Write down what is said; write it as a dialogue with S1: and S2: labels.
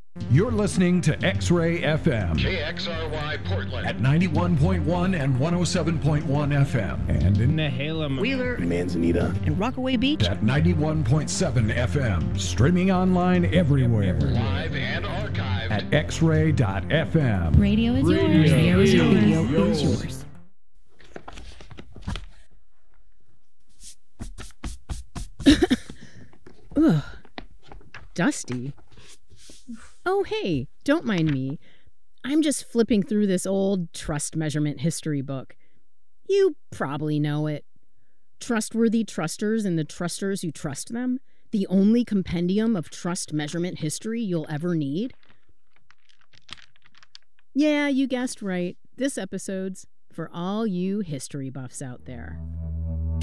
S1: You're listening to X-Ray FM.
S2: KXRY Portland.
S1: At 91.1 and 107.1 FM. And in
S3: Nehalem,
S4: Wheeler,
S5: Manzanita,
S4: and Rockaway Beach.
S1: At 91.7 FM. Streaming online everywhere.
S2: Live and archived.
S1: At xray.fm.
S6: Radio is yours. Radio is yours.
S4: Radio is yours.
S7: Ugh. Dusty. Oh, hey, don't mind me. I'm just flipping through this old trust measurement history book. You probably know it. Trustworthy Trusters and the Trusters Who Trust Them. The only compendium of trust measurement history you'll ever need. Yeah, you guessed right. This episode's for all you history buffs out there.